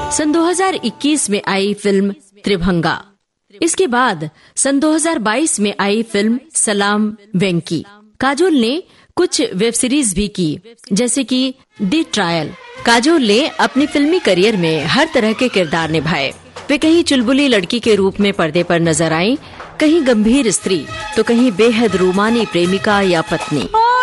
सन 2021 में आई फिल्म त्रिभंगा। इसके बाद सन 2022 में आई फिल्म सलाम वेंकी। काजोल ने कुछ वेब सीरीज भी की, जैसे कि दी ट्रायल। काजोल ने अपनी फिल्मी करियर में हर तरह के किरदार निभाए। वे कहीं चुलबुली लड़की के रूप में पर्दे पर नजर आईं, कहीं गंभीर स्त्री, तो कहीं बेहद रूमानी प्रेमिका या पत्नी।